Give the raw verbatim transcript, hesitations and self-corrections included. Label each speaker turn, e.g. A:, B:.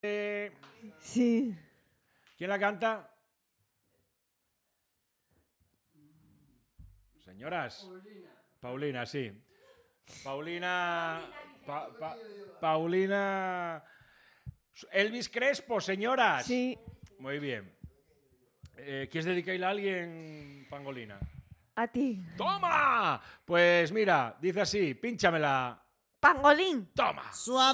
A: Eh,
B: Sí.
A: ¿Quién la canta? Señoras. Paulina, sí. Paulina. Pa- pa- Paulina. Elvis Crespo, señoras.
B: Sí.
A: Muy bien. Eh, ¿Quieres dedicarle a alguien, Pangolina?
B: A ti.
A: ¡Toma! Pues mira, dice así, pínchamela.
B: Pangolín.
A: ¡Toma!
C: Suave.